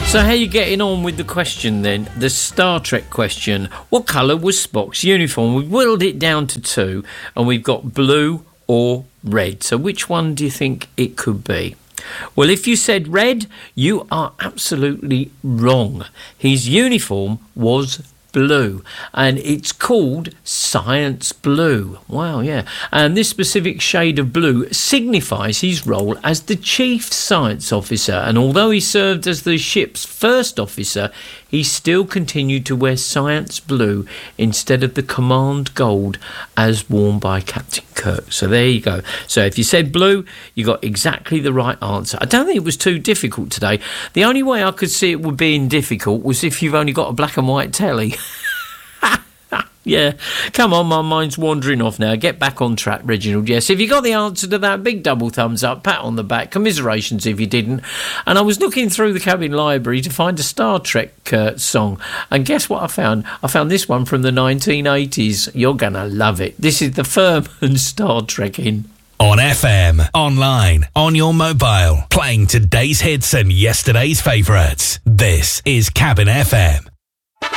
So how are you getting on with the question then? The Star Trek question. What colour was Spock's uniform? We've whittled it down to two, and we've got blue or red. So which one do you think it could be? Well, if you said red, you are absolutely wrong. His uniform was blue, and it's called Science Blue. Wow, yeah. And this specific shade of blue signifies his role as the Chief Science Officer, and although he served as the ship's first officer, he still continued to wear Science Blue instead of the Command Gold as worn by Captain Kirk. So there you go. So if you said blue, you got exactly the right answer. I don't think it was too difficult today. The only way I could see it would being difficult was if you've only got a black and white telly. Yeah, come on, my mind's wandering off now. Get back on track, Reginald. Yes, if you got the answer to that, big double thumbs up, pat on the back, commiserations if you didn't. And I was looking through the cabin library to find a Star Trek song, and guess what I found? I found this one from the 1980s. You're going to love it. This is the Furman Star Trekking. On FM, online, on your mobile, playing today's hits and yesterday's favourites. This is Cabin FM.